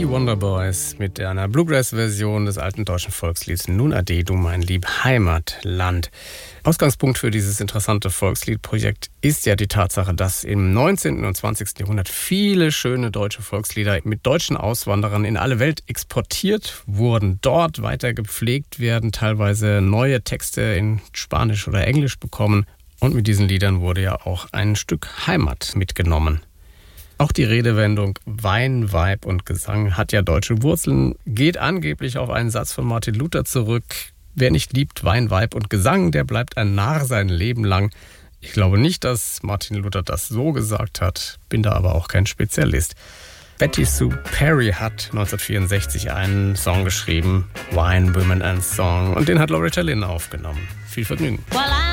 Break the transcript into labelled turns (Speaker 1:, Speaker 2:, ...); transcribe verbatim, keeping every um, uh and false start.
Speaker 1: Wonder Boys mit einer Bluegrass-Version des alten deutschen Volkslieds Nun Ade, du mein lieb Heimatland. Ausgangspunkt für dieses interessante Volksliedprojekt ist ja die Tatsache, dass im neunzehnten und zwanzigsten Jahrhundert viele schöne deutsche Volkslieder mit deutschen Auswanderern in alle Welt exportiert wurden, dort weiter gepflegt werden, teilweise neue Texte in Spanisch oder Englisch bekommen. Und mit diesen Liedern wurde ja auch ein Stück Heimat mitgenommen. Auch die Redewendung Wein, Weib und Gesang hat ja deutsche Wurzeln, geht angeblich auf einen Satz von Martin Luther zurück. Wer nicht liebt Wein, Weib und Gesang, der bleibt ein Narr sein Leben lang. Ich glaube nicht, dass Martin Luther das so gesagt hat, bin da aber auch kein Spezialist. Betty Sue Perry hat neunzehnhundertvierundsechzig einen Song geschrieben, Wine, Women and Song, und den hat Loretta Lynn aufgenommen. Viel Vergnügen.